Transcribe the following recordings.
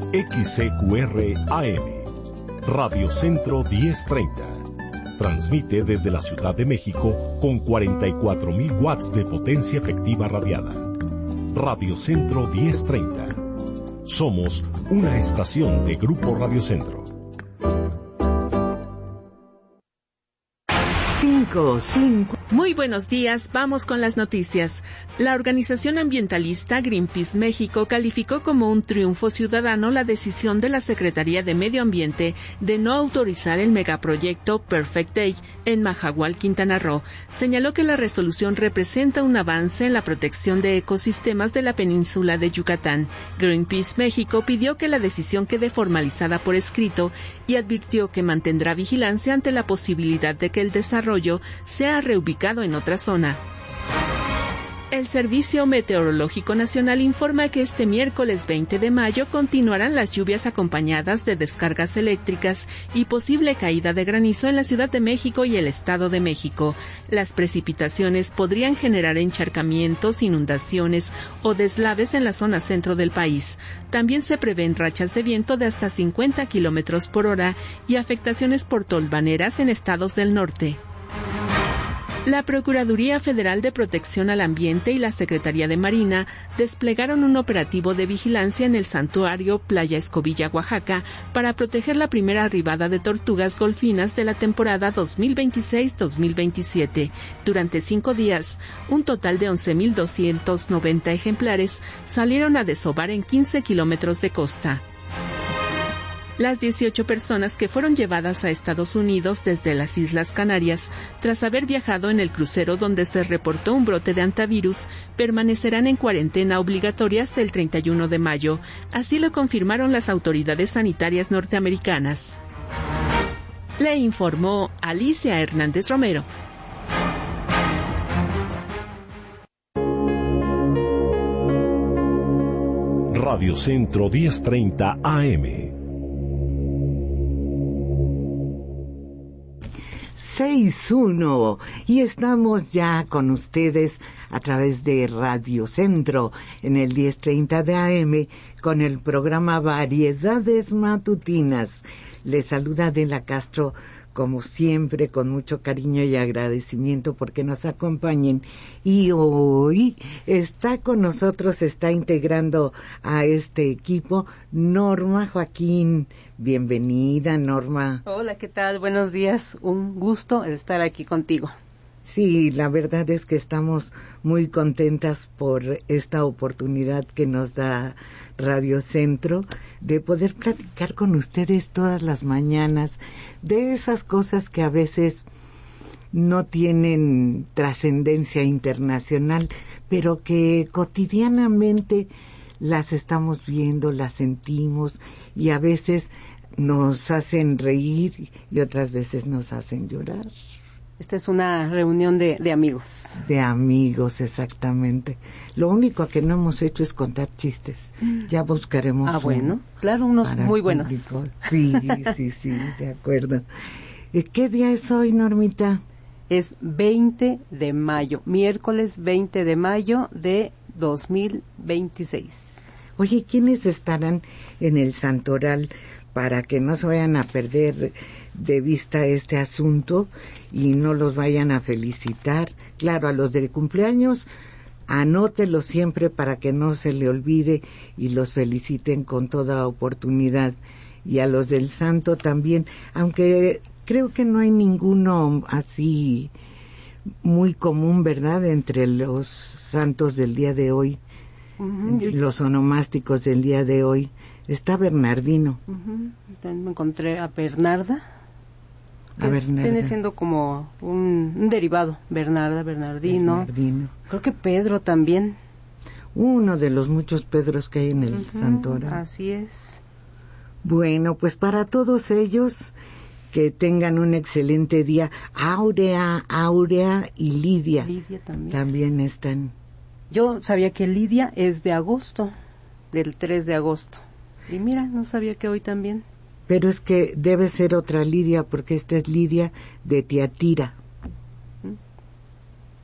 XCQR AM, Radio Centro 1030. Transmite desde la Ciudad de México con 44,000 watts de potencia efectiva radiada. Radio Centro 1030. Somos una estación de Grupo Radio Centro. 5. Muy buenos días, vamos con las noticias. La organización ambientalista Greenpeace México calificó como un triunfo ciudadano la decisión de la Secretaría de Medio Ambiente de no autorizar el megaproyecto Perfect Day en Majahual, Quintana Roo. Señaló que la resolución representa un avance en la protección de ecosistemas de la península de Yucatán. Greenpeace México pidió que la decisión quede formalizada por escrito y advirtió que mantendrá vigilancia ante la posibilidad de que el desarrollo sea reubicado en otra zona. El Servicio Meteorológico Nacional informa que este miércoles 20 de mayo continuarán las lluvias acompañadas de descargas eléctricas y posible caída de granizo en la Ciudad de México y el Estado de México. Las precipitaciones podrían generar encharcamientos, inundaciones o deslaves en la zona centro del país. También se prevén rachas de viento de hasta 50 kilómetros por hora y afectaciones por tolvaneras en estados del norte. La Procuraduría Federal de Protección al Ambiente y la Secretaría de Marina desplegaron un operativo de vigilancia en el santuario Playa Escobilla, Oaxaca, para proteger la primera arribada de tortugas golfinas de la temporada 2026-2027. Durante 5 días, un total de 11,290 ejemplares salieron a desovar en 15 kilómetros de costa. Las 18 personas que fueron llevadas a Estados Unidos desde las Islas Canarias, tras haber viajado en el crucero donde se reportó un brote de hantavirus, permanecerán en cuarentena obligatoria hasta el 31 de mayo. Así lo confirmaron las autoridades sanitarias norteamericanas. Le informó Alicia Hernández Romero. Radio Centro 1030 AM. 6:1 y estamos ya con ustedes a través de Radio Centro en el 1030 de AM con el programa Variedades Matutinas. Les saluda Adela Castro, como siempre, con mucho cariño y agradecimiento porque nos acompañen. Y hoy está con nosotros, está integrando a este equipo Norma Joaquín. Bienvenida, Norma. Hola, ¿qué tal? Buenos días. Un gusto estar aquí contigo. Sí, la verdad es que estamos muy contentas por esta oportunidad que nos da Radio Centro de poder platicar con ustedes todas las mañanas de esas cosas que a veces no tienen trascendencia internacional, pero que cotidianamente las estamos viendo, las sentimos y a veces nos hacen reír y otras veces nos hacen llorar. Esta es una reunión de amigos. De amigos, exactamente. Lo único que no hemos hecho es contar chistes. Ya buscaremos. Bueno, claro, unos muy buenos. Sí, de acuerdo. ¿Qué día es hoy, Normita? Es 20 de mayo, miércoles 20 de mayo de 2026. Oye, ¿quiénes estarán en el santoral para que no se vayan a perder de vista este asunto y no los vayan a felicitar? Claro, a los de cumpleaños, anótelos siempre para que no se le olvide y los feliciten con toda oportunidad. Y a los del santo también, aunque creo que no hay ninguno así muy común, ¿verdad?, entre los santos del día de hoy, los onomásticos del día de hoy. Está Bernardino. También me encontré a Bernarda. Viene siendo como un derivado. Bernardino. Creo que Pedro también. Uno de los muchos Pedros que hay en el santuario. Así es. Bueno, pues para todos ellos, que tengan un excelente día. Áurea y Lidia. Lidia también están. Yo sabía que Lidia es de agosto, del 3 de agosto. Y mira, no sabía que hoy también. Pero es que debe ser otra Lidia, porque esta es Lidia de Tiatira.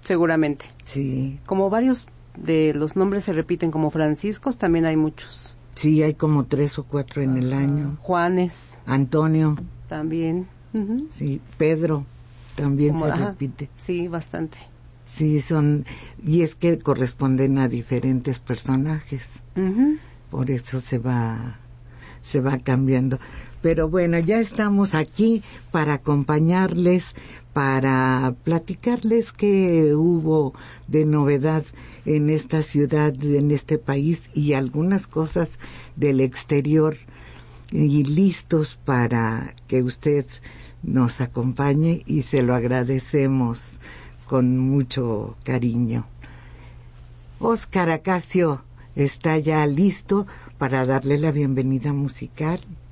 Seguramente. Sí. Como varios de los nombres se repiten como Franciscos, también hay muchos Sí, hay como 3 o 4 en el año. Juanes. Antonio. También. Sí, Pedro también se repite. Sí, bastante. Sí, y es que corresponden a diferentes personajes. Por eso se va cambiando. Pero bueno, ya estamos aquí para acompañarles, para platicarles qué hubo de novedad en esta ciudad, en este país, y algunas cosas del exterior, y listos para que usted nos acompañe, y se lo agradecemos con mucho cariño. Óscar Acacio está ya listo para darle la bienvenida musical.